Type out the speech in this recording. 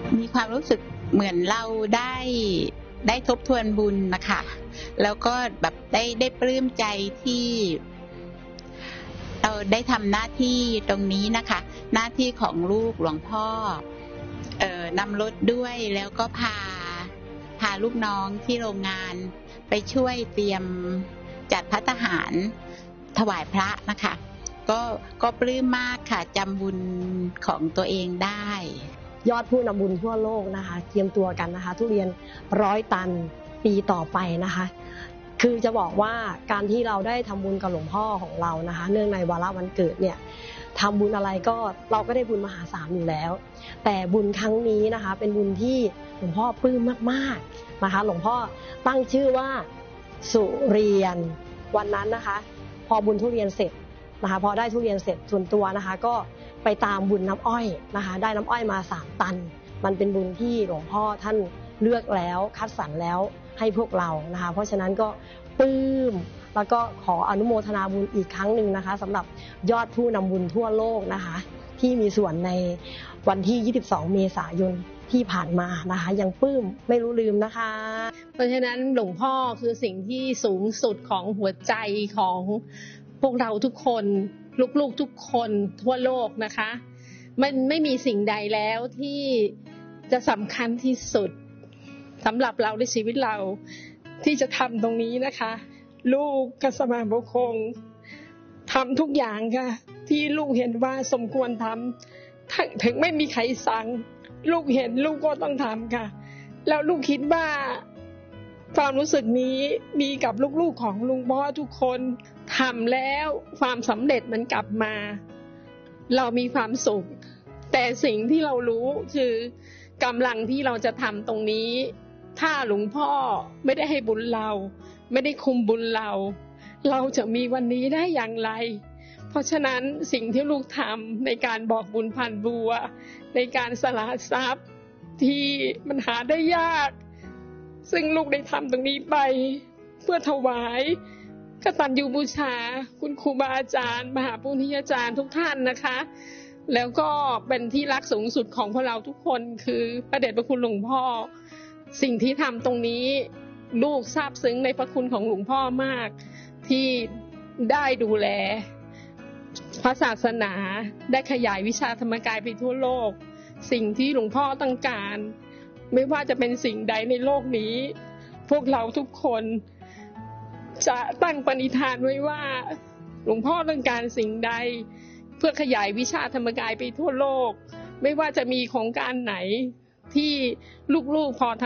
มีความรู้สึกเหมือนเราได้ทบทวนบุญนะคะแล้วก็แบบได้ปลื้มใจที่เราได้ทำหน้าที่ตรงนี้นะคะหน้าที่ของลูกหลวงพ่อนำรถด้วยแล้วก็พาลูกน้องที่โรงงานไปช่วยเตรียมจัดภัตตาหารถวายพระนะคะก็ปลื้มมากค่ะจำบุญของตัวเองได้ยอดผู้นำบุญทั่วโลกนะคะเตรียมตัวกันนะคะทุเรียน100 ตันปีต่อไปนะคะคือจะบอกว่าการที่เราได้ทำบุญกับหลวงพ่อของเรานะคะเนื่องในวาระวันเกิดเนี่ยทำบุญอะไรก็เราก็ได้บุญมหาศาลอยู่แล้วแต่บุญครั้งนี้นะคะเป็นบุญที่หลวงพ่อปลื้มมากๆนะคะหลวงพ่อตั้งชื่อว่าสุเรียนวันนั้นนะคะพอบุญทุเรียนเสร็จนะคะพอได้ทุเรียนเสร็จส่วนตัวนะคะก็ไปตามบุญน้ำอ้อยนะคะได้น้ำอ้อยมา3 ตันมันเป็นบุญที่หลวงพ่อท่านเลือกแล้วคัดสรรแล้วให้พวกเรานะคะเพราะฉะนั้นก็ปลื้มแล้วก็ขออนุโมทนาบุญอีกครั้งหนึ่งนะคะสำหรับยอดผู้นำบุญทั่วโลกนะคะที่มีส่วนในวันที่22 เมษายนที่ผ่านมานะคะยังปลื้มไม่รู้ลืมนะคะเพราะฉะนั้นหลวงพ่อคือสิ่งที่สูงสุดของหัวใจของพวกเราทุกคนลูกๆทุกคนทั่วโลกนะคะมันไม่มีสิ่งใดแล้วที่จะสำคัญที่สุดสำหรับเราในชีวิตเราที่จะทำตรงนี้นะคะลูกกัสมาบุคงทำทุกอย่างค่ะที่ลูกเห็นว่าสมควรทำถึงไม่มีใครสั่งลูกเห็นลูกก็ต้องทำค่ะแล้วลูกคิดว่าความรู้สึกนี้มีกับลูกๆของลุงพ่อทุกคนทำแล้วความสำเร็จมันกลับมาเรามีความสุขแต่สิ่งที่เรารู้คือกำลังที่เราจะทำตรงนี้ถ้าหลวงพ่อไม่ได้ให้บุญเราไม่ได้คุมบุญเราจะมีวันนี้ได้อย่างไรเพราะฉะนั้นสิ่งที่ลูกทำในการบอกบุญผ่านบัวในการสละทรัพย์ที่มันหาได้ยากซึ่งลูกได้ทำตรงนี้ไปเพื่อถวายกตัญญูบูชาคุณครูบาอาจารย์มหาปุญญาจารย์ทุกท่านนะคะแล้วก็เป็นที่รักสูงสุดของพวกเราทุกคนคือพระเดชพระคุณหลวงพ่อสิ่งที่ทำตรงนี้ลูกซาบซึ้งในพระคุณของหลวงพ่อมากที่ได้ดูแลพระศาสนาได้ขยายวิชาธรรมกายไปทั่วโลกสิ่งที่หลวงพ่อต้องการไม่ว่าจะเป็นสิ่งใดในโลกนี้พวกเราทุกคนจะตั้งปณิธานไว้ว่าหลวงพ่อต้องการสิ่งใดเพื่อขยายวิชาธรรมกายไปทั่วโลกไม่ว่าจะมีโครงการไหนที่ลูกๆพอ